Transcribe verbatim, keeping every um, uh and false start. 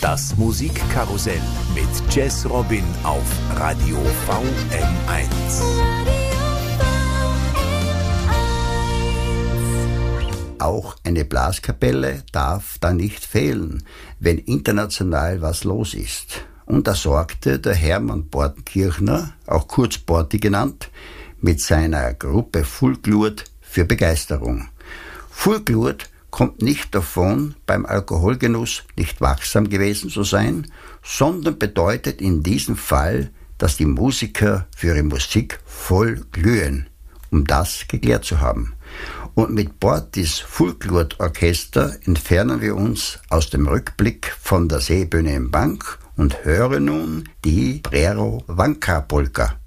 Das Musikkarussell mit Jazz Robin auf Radio V M eins. Auch eine Blaskapelle darf da nicht fehlen, wenn international was los ist. Und da sorgte der Hermann Bortenkirchner, auch kurz Borti genannt, mit seiner Gruppe Fulklurt für Begeisterung. Fulklurt kommt nicht davon, beim Alkoholgenuss nicht wachsam gewesen zu sein, sondern bedeutet in diesem Fall, dass die Musiker für ihre Musik voll glühen, um das geklärt zu haben. Und mit Bortis Fulklurt-Orchester entfernen wir uns aus dem Rückblick von der Seebühne in Bank und hören nun die Brero Vanka Polka.